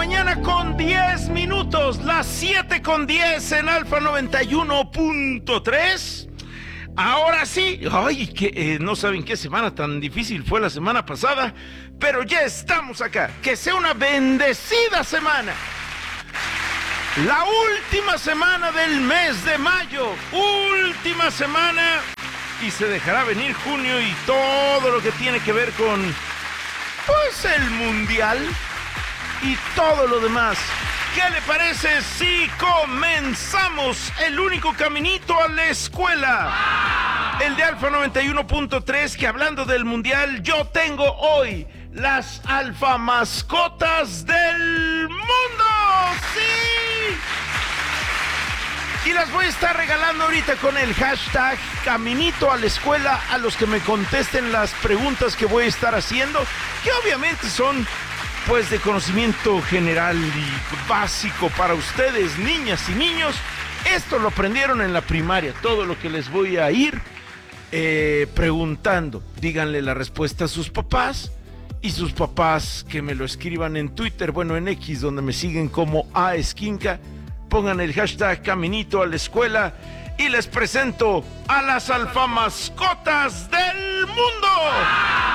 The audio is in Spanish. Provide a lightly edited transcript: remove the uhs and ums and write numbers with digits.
mañana con 10 minutos, las 7:10 en Alfa 91.3. Ahora sí, no saben qué semana tan difícil fue la semana pasada, pero ya estamos acá. Que sea una bendecida semana. La última semana del mes de mayo, última semana, y se dejará venir junio y todo lo que tiene que ver con, pues, el mundial y todo lo demás. ¿Qué le parece si comenzamos el único caminito a la escuela? El de Alfa 91.3, que hablando del mundial, yo tengo hoy las alfa mascotas del mundo. ¡Sí! Y las voy a estar regalando ahorita con el hashtag Caminito a la Escuela a los que me contesten las preguntas que voy a estar haciendo, que obviamente son, pues, de conocimiento general y básico para ustedes, niñas y niños. Esto lo aprendieron en la primaria, todo lo que les voy a ir preguntando. Díganle la respuesta a sus papás, y sus papás que me lo escriban en Twitter, bueno, en X, donde me siguen como aesquinca. Pongan el hashtag Caminito a la Escuela y les presento a las alfamascotas del mundo.